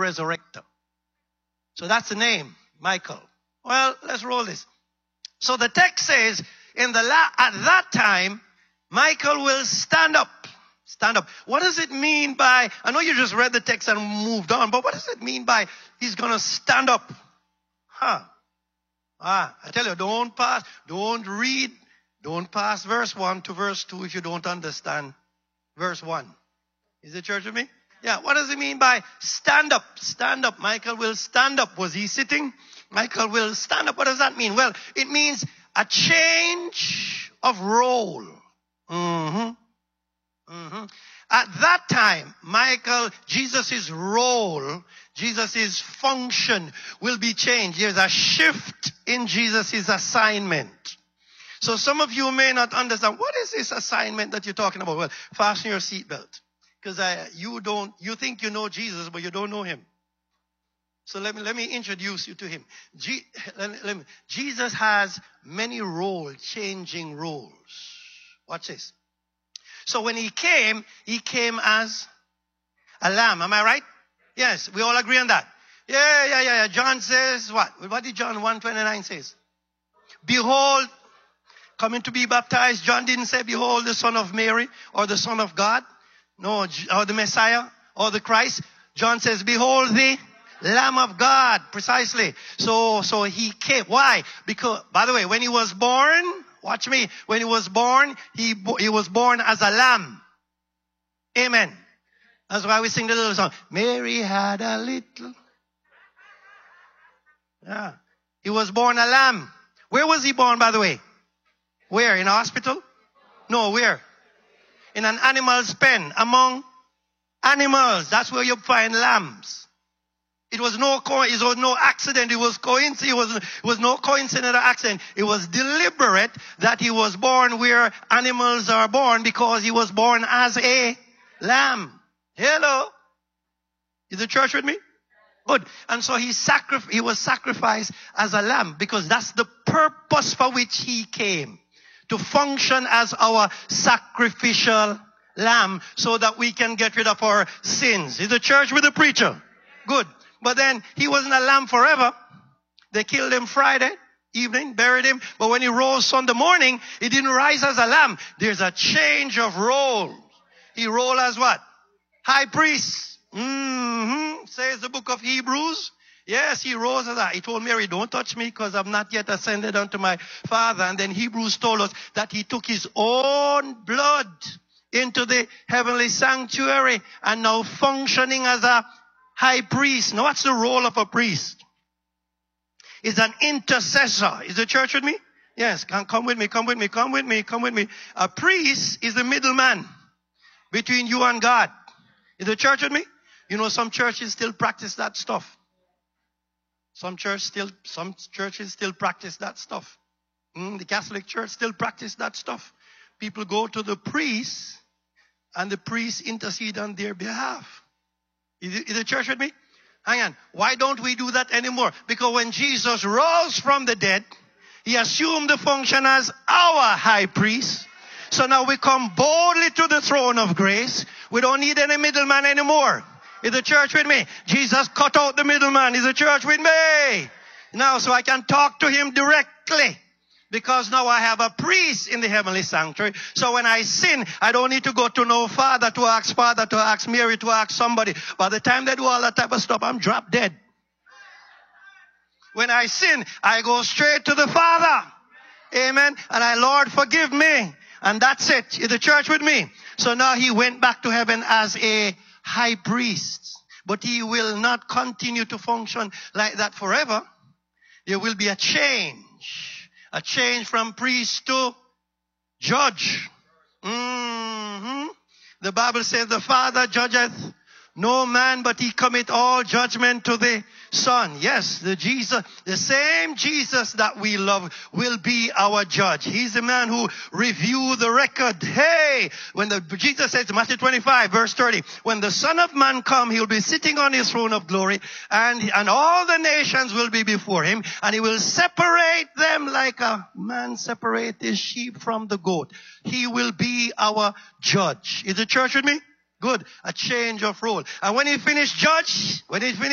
resurrector. So that's the name, Michael. Well, let's roll this. So the text says, at that time, Michael will stand up. Stand up. What does it mean by, I know you just read the text and moved on, but what does it mean by he's going to stand up? I tell you, don't pass verse 1 to verse 2 if you don't understand verse 1. Is the church with me? Yeah, what does it mean by stand up? Stand up. Michael will stand up. Was he sitting? Michael will stand up. What does that mean? Well, it means a change of role. At that time, Jesus' role, Jesus' function will be changed. There's a shift in Jesus' assignment. So some of you may not understand, what is this assignment that you're talking about? Well, fasten your seatbelt. Because you think you know Jesus, but you don't know him. So let me introduce you to him. Jesus has many changing roles. Watch this. So when he came as a lamb. Am I right? Yes, we all agree on that. Yeah. John says what? What did John 1:29 says? Behold, coming to be baptized. John didn't say, behold, the Son of Mary or the Son of God. No, or the Messiah or the Christ. John says, behold the Lamb of God. Precisely. So he came. Why? Because, by the way, when he was born, watch me. When he was born, he was born as a lamb. Amen. That's why we sing the little song. Mary had a little. Yeah. He was born a lamb. Where was he born, by the way? Where? In a hospital? No, where? In an animal's pen. Among animals. That's where you find lambs. It was no accident. It was no coincidental accident. It was deliberate that he was born where animals are born because he was born as a lamb. Hello? Is the church with me? Good. And so he was sacrificed as a lamb because that's the purpose for which he came. To function as our sacrificial lamb so that we can get rid of our sins. Is the church with the preacher? Good. But then he wasn't a lamb forever. They killed him Friday evening, buried him. But when he rose Sunday morning, he didn't rise as a lamb. There's a change of role. He rose as what? High priest. Says the book of Hebrews. Yes, he rose as that. He told Mary, don't touch me because I'm not yet ascended unto my Father. And then Hebrews told us that he took his own blood into the heavenly sanctuary and now functioning as a high priest. Now what's the role of a priest? Is an intercessor. Is the church with me? Yes, come with me. A priest is the middleman between you and God. Is the church with me? You know, some churches still practice that stuff. Some churches still practice that stuff. The Catholic Church still practice that stuff. People go to the priest and the priest intercede on their behalf. Is the church with me? Hang on. Why don't we do that anymore? Because when Jesus rose from the dead, he assumed the function as our high priest. So now we come boldly to the throne of grace. We don't need any middleman anymore. Is the church with me? Jesus cut out the middleman. Is the church with me? Now, so I can talk to him directly. Because now I have a priest in the heavenly sanctuary. So when I sin, I don't need to go to no father to ask Mary, to ask somebody. By the time they do all that type of stuff, I'm drop dead. When I sin, I go straight to the Father. Amen. And Lord, forgive me. And that's it. Is the church with me? So now he went back to heaven as a high priest. But he will not continue to function like that forever. There will be a change. A change from priest to judge. The Bible says the Father judgeth no man, but he commit all judgment to the Son. Yes, the same Jesus that we love will be our judge. He's the man who reviewed the record. Hey, Jesus says in Matthew 25 verse 30, when the Son of Man come, he'll be sitting on his throne of glory, and all the nations will be before him, and he will separate them like a man separates his sheep from the goat. He will be our judge. Is the church with me? Good. A change of role. And when he finished